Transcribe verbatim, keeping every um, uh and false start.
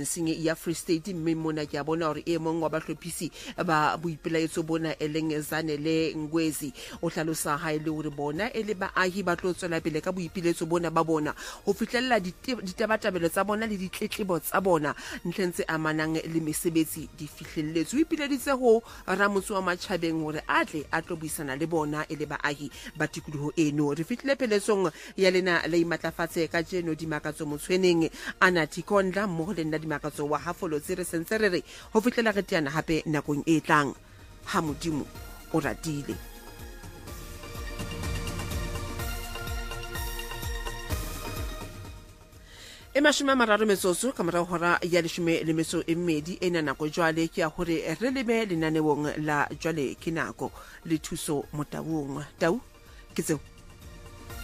provinceng ya Free State mme mona ke a bona hore e mong wa bahlophisi ba boipelaetso bona e leng Zanele Ngwezi o hlalosa ha ile hore bona e le baahi ba tlo tswela pele ka boipiletso bona ba bona ho fihlella ditabatabelo tsa bona le ditletlebo tsa bona ntlheng tse amanang le mesebetsi di fihlelletswe. O ipileditse ho Ramotse wa Matjhabeng hore atle a tlo buisana le bona e le baahi ba tikoloho eno. Re fihlile peletsong ya lena le imatlafatse ka jeno di makatso motshweneng ana tikondla mmoho le nna di makatso wa hafolo tse re sentse re re ho fihlela re teana hape nakong e tlang ha Modimo o ratile. E mashome a mararo metsotso ka mora hora ya leshome le metso e mmedi ena nako jwale ke a hore re lebe lenaneong la jwale ke nako le thuso Motaung. Tau ke tseo